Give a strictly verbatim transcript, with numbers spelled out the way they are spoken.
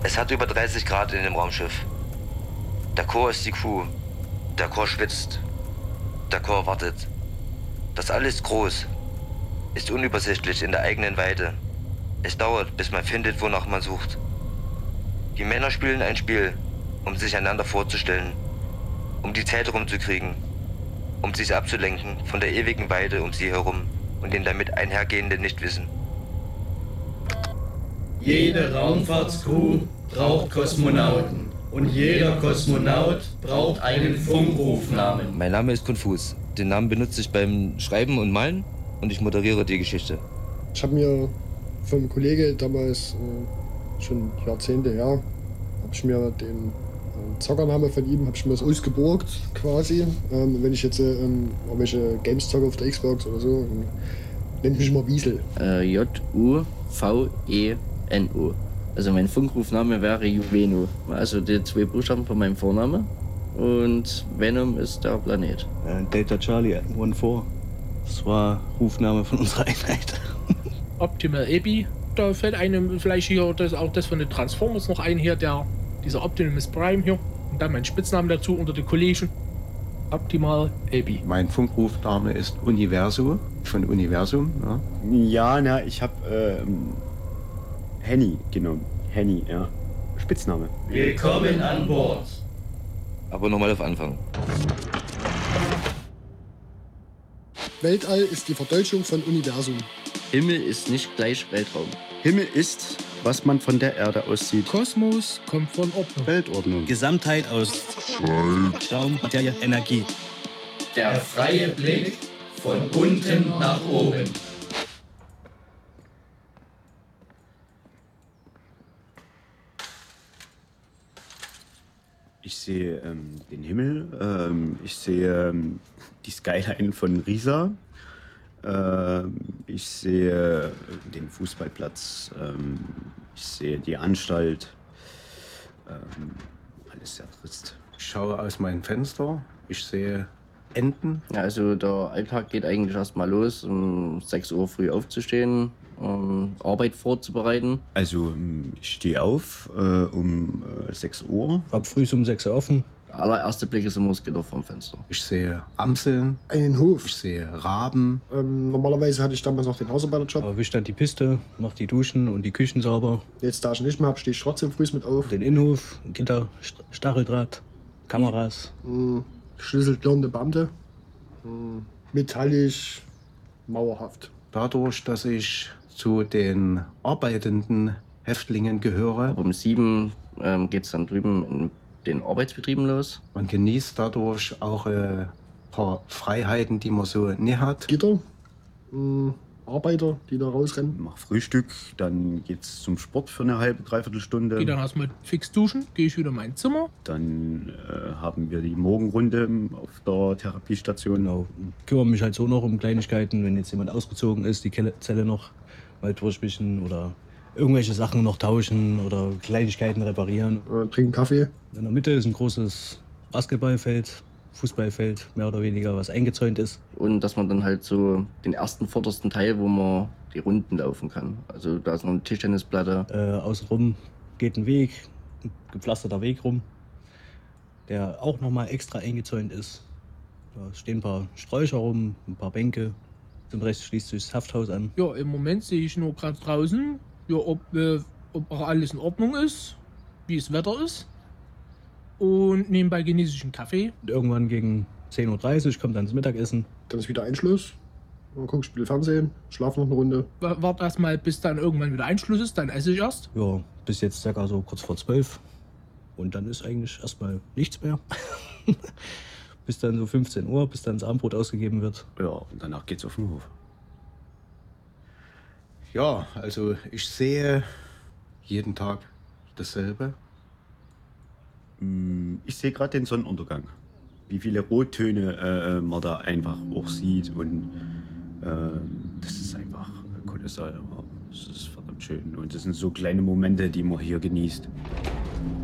Es hat über dreißig Grad in dem Raumschiff. Der Chor ist die Crew. Der Chor schwitzt. Der Chor wartet. Das alles groß, ist unübersichtlich in der eigenen Weite. Es dauert, bis man findet, wonach man sucht. Die Männer spielen ein Spiel, um sich einander vorzustellen, um die Zeit rumzukriegen, um sich abzulenken von der ewigen Weite um sie herum und dem damit einhergehenden Nichtwissen. Jede Raumfahrtscrew braucht Kosmonauten und jeder Kosmonaut braucht einen Funkrufnamen. Mein Name ist Konfus. Den Namen benutze ich beim Schreiben und Malen und ich moderiere die Geschichte. Ich habe mir vom Kollege damals, äh, schon Jahrzehnte her, habe ich mir den äh, Zockername von ihm, habe ich mir das ausgeborgt quasi. Ähm, wenn ich jetzt äh, irgendwelche Games zocke auf der Xbox oder so, nennt mich immer Wiesel. Äh, J U V E N O. Also mein Funkrufname wäre Juveno. Also die zwei Buchstaben von meinem Vornamen. Und Venom ist der Planet. Äh, Delta Charlie vier. Das war Rufname von unserer Einheit. Optimal Ebi. Da fällt einem vielleicht hier das, auch das von den Transformers noch ein hier, der, dieser Optimus Prime hier. Und dann mein Spitzname dazu unter den Kollegen. Optimal Ebi. Mein Funkrufname ist Universo, von Universum. Ja, ja na, ich hab ähm, Henny genommen. Henny, ja. Spitzname. Willkommen an Bord. Aber nochmal auf Anfang. Weltall ist die Verdeutschung von Universum. Himmel ist nicht gleich Weltraum. Himmel ist, was man von der Erde aus sieht. Kosmos kommt von Ordnung. Weltordnung. Gesamtheit aus Zeit, Raum, Materie, Energie. Der freie Blick von unten nach oben. Ich sehe ähm, den Himmel, ähm, ich sehe ähm, die Skyline von Riesa, ähm, ich sehe den Fußballplatz, ähm, ich sehe die Anstalt, ähm, alles sehr trist. ich schaue aus meinem Fenster, ich sehe Enten. Ja, also der Alltag geht eigentlich erst mal los, um sechs Uhr früh aufzustehen, um Arbeit vorzubereiten. Also ähm, ich stehe auf äh, um äh, sechs Uhr. Hab früh um sechs Uhr offen. Der allererste Blick ist immer das Gitter vom Fenster. Ich sehe Amseln, Einen Hof. ich sehe Raben. Ähm, normalerweise hatte ich damals noch den Hausarbeiterjob. Erwischt dann die Piste, macht die Duschen und die Küchen sauber. Jetzt, da ich nicht mehr habe, stehe ich trotzdem früh mit auf. Den Innenhof, Gitter, St- Stacheldraht, Kameras. Mhm. Schlüsselklirrende Beamte. Mhm. Metallisch, mauerhaft. Dadurch, dass ich zu den arbeitenden Häftlingen gehöre, Aber um sieben ähm, geht es dann drüben in den Arbeitsbetrieben los. man genießt dadurch auch ein paar Freiheiten, die man so nie hat. Gitter, mhm. Arbeiter, die da rausrennen. Mach Frühstück, dann geht's zum Sport für eine halbe, dreiviertel Stunde. Geh dann erstmal fix duschen, gehe ich wieder in mein Zimmer. Dann äh, haben wir die Morgenrunde auf der Therapiestation. Genau. Kümmere mich halt so noch um Kleinigkeiten, wenn jetzt jemand ausgezogen ist, die Kelle- Zelle noch mal durchwischen oder irgendwelche Sachen noch tauschen oder Kleinigkeiten reparieren. Äh, trinken Kaffee. In der Mitte ist ein großes Basketballfeld, Fußballfeld, mehr oder weniger, was eingezäunt ist. Und dass man dann halt so den ersten vordersten Teil, wo man die Runden laufen kann. Also da ist noch eine Tischtennisplatte. Äh, außenrum geht ein Weg, ein gepflasterter Weg rum, der auch nochmal extra eingezäunt ist. Da stehen ein paar Sträucher rum, ein paar Bänke. Zum Rest schließt sich das Hafthaus an. Ja, im Moment sehe ich nur gerade draußen, ja, ob, äh, ob auch alles in Ordnung ist, wie das Wetter ist. Und nebenbei genieße ich einen Kaffee. Und irgendwann gegen zehn Uhr dreißig kommt dann das Mittagessen. Dann ist wieder Einschluss. Dann guck ich ein bisschen Fernsehen, schlaf noch eine Runde. W- Warte erstmal, bis dann irgendwann wieder Einschluss ist, dann esse ich erst. Ja, bis jetzt circa so kurz vor zwölf. Und dann ist eigentlich erstmal nichts mehr. Bis dann so fünfzehn Uhr, bis dann das Abendbrot ausgegeben wird. Ja, und danach geht's auf den Hof. Ja, also ich sehe jeden Tag dasselbe. Mm, Ich sehe gerade den Sonnenuntergang. Wie viele Rottöne äh, man da einfach auch sieht. Und äh, das ist einfach kolossal. Aber es ist verdammt schön. Und das sind so kleine Momente, die man hier genießt.